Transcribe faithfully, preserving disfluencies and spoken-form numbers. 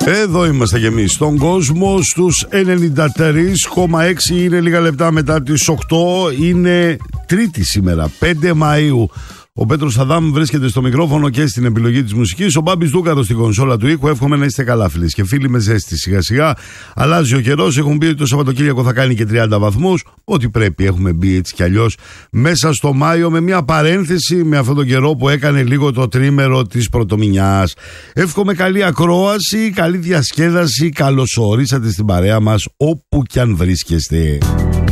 Εδώ είμαστε κι εμείς στον κόσμο στους ενενήντα τρία κόμμα έξι. Είναι λίγα λεπτά μετά τις οκτώ. Είναι Τρίτη σήμερα, πέντε Μαΐου. Ο Πέτρος Αδάμ βρίσκεται στο μικρόφωνο και στην επιλογή της μουσικής. Ο Μπάμπης Δούκαρος στην κονσόλα του ήχου. Εύχομαι να είστε καλά, φίλες και φίλοι, με ζέστη. Σιγά σιγά αλλάζει ο καιρός. Έχουν πει ότι το Σαββατοκύριακο θα κάνει και τριάντα βαθμούς. Ό,τι πρέπει, έχουμε μπει έτσι κι αλλιώς μέσα στο Μάιο, με μια παρένθεση με αυτόν τον καιρό που έκανε λίγο το τρίμερο της πρωτομηνιάς. Εύχομαι καλή ακρόαση, καλή διασκέδαση. Καλώς ορίσατε στην παρέα μας όπου κι αν βρίσκεστε.